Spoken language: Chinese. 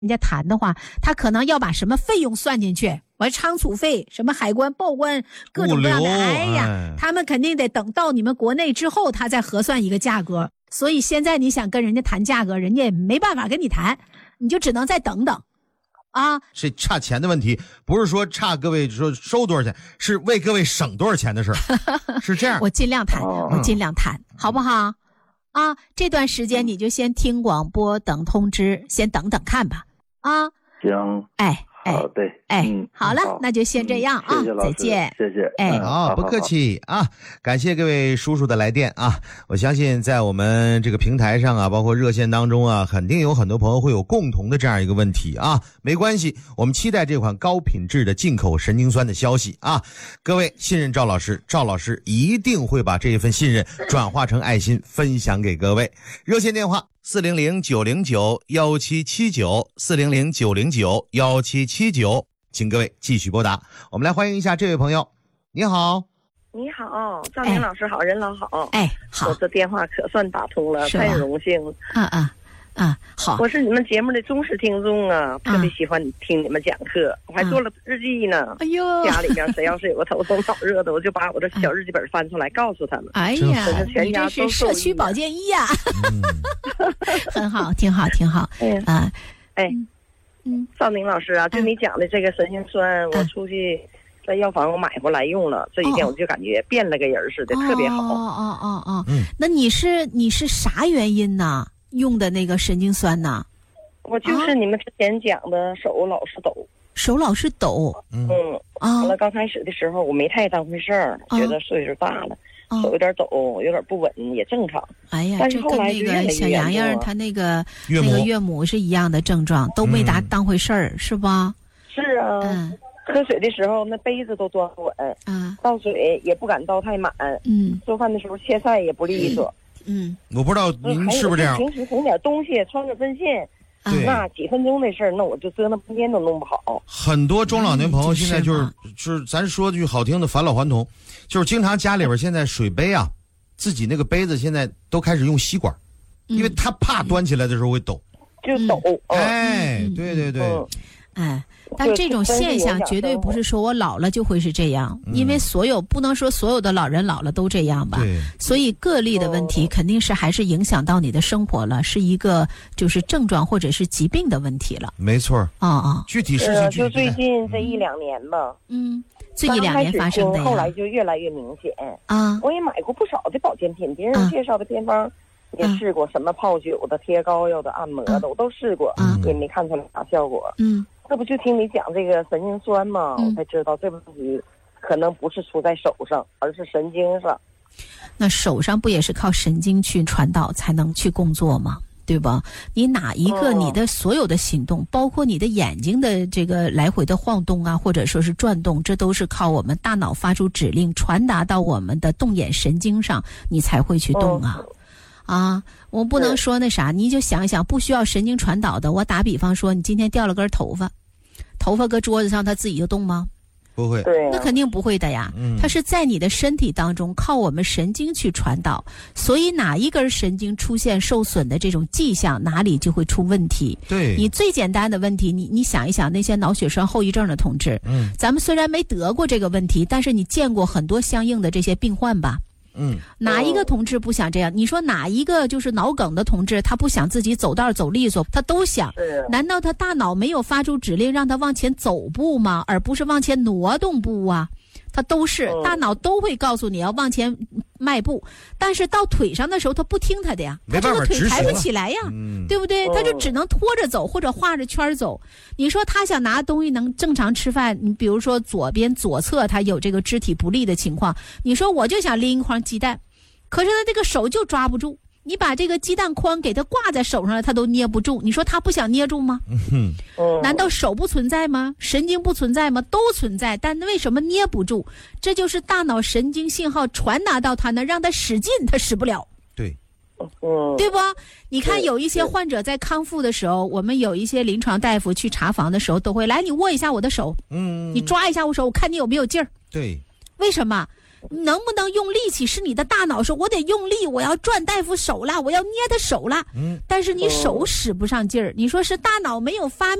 人家谈的话，他可能要把什么费用算进去，完仓储费、什么海关、报关，各种各样的。哎呀，他们肯定得等到你们国内之后，他再核算一个价格。所以现在你想跟人家谈价格，人家也没办法跟你谈，你就只能再等等。啊， 是差钱的问题，不是说差各位说收多少钱，是为各位省多少钱的事儿，是这样。 我尽量谈，好不好？啊，这段时间你就先听广播等通知，先等等看吧。啊， 行，好的， 好了，那就先这样啊， 谢谢老师， 再见， 谢谢， 好，不客气啊，感谢各位叔叔的来电啊，我相信在我们这个平台上啊，包括热线当中啊，肯定有很多朋友会有共同的这样一个问题啊，没关系，我们期待这款高品质的进口神经酸的消息啊，各位信任赵老师，赵老师一定会把这一份信任转化成爱心分享给各位。热线电话400-909-1779，400-909-1779，请各位继续拨打。我们来欢迎一下这位朋友。你好。 你好，赵明老师好，人老好。 好， 我这电话可算打通了，太荣幸了。 好， 我是你们节目的忠实听众啊，特别喜欢听你们讲课，我还做了日记呢。 哎呦， 家里边谁要是有个头痛脑热的，我就把我的小日记本翻出来告诉他们。 哎呀， 全家你这是社区保健医呀，很好，挺好。 赵明老师啊，就你讲的这个神经酸，我出去在药房我买回来用了，这几天我就感觉变了个人似的，特别好。 那你是啥原因呢？用的那个神经酸呢？ 我就是你们之前讲的手老是抖。 手老是抖。 完了刚开始的时候我没太当回事儿，觉得岁数大了，手有点抖，有点不稳也正常。 哎呀，这跟那个小洋洋他那个岳母是一样的症状，都没当回事儿，是吧？ 是啊。喝水的时候那杯子都端不稳，倒水也不敢倒太满，做饭的时候切菜也不利索。 我不知道您是不是这样。 平时捅点东西穿个针线，那几分钟的事儿，那我就折腾半天都弄不好。 很多中老年朋友现在就是咱说句好听的返老还童，就是经常家里边现在水杯啊，自己那个杯子现在都开始用吸管，因为他怕端起来的时候会抖， 就抖。 对。 但这种现象绝对不是说我老了就会是这样，因为不能说所有的老人老了都这样吧，所以个例的问题肯定是还是影响到你的生活了，是一个就是症状或者是疾病的问题了。 没错。具体事情就最近这1-2年吧。 这1-2年发生的呀。 后来就越来越明显。我也买过不少的保健品，别人介绍的偏方也试过，什么泡酒的、贴膏药的、按摩的，我都试过，也没看出来啥效果。这不就听你讲这个神经酸吗？我才知道这问题可能不是出在手上，而是神经上。 那手上不也是靠神经去传导才能去工作吗？对吧？你哪一个你的所有的行动，包括你的眼睛的这个来回的晃动啊，或者说是转动，这都是靠我们大脑发出指令传达到我们的动眼神经上，你才会去动啊。我不能说那啥，你就想一想，不需要神经传导的，我打比方说，你今天掉了根头发搁桌子上，它自己就动吗？ 不会。 那肯定不会的呀。它是在你的身体当中靠我们神经去传导，所以哪一根神经出现受损的这种迹象，哪里就会出问题。 对。 你最简单的问题，你想一想那些脑血栓后遗症的同志，咱们虽然没得过这个问题，但是你见过很多相应的这些病患吧？哪一个同志不想这样？你说哪一个就是脑梗的同志，他不想自己走道走利索，他都想。难道他大脑没有发出指令让他往前走步吗？而不是往前挪动步啊？他都是大脑都会告诉你要往前迈步，但是到腿上的时候他不听他的呀，他这个腿抬不起来呀，对不对？他就只能拖着走或者画着圈走。你说他想拿东西能正常吃饭，你比如说左侧他有这个肢体不利的情况，你说我就想拎一筐鸡蛋，可是他这个手就抓不住，你把这个鸡蛋筐给他挂在手上了，他都捏不住，你说他不想捏住吗？难道手不存在吗？神经不存在吗？都存在，但为什么捏不住？这就是大脑神经信号传达到他呢，让他使劲他使不了。对不？你看有一些患者在康复的时候，我们有一些临床大夫去查房的时候都会来，你握一下我的手，你抓一下我手，我看你有没有劲儿。 对。 为什么？ 能不能用力气是你的大脑说我得用力，我要转大夫手了，我要捏他手了，但是你手使不上劲儿，你说是大脑没有发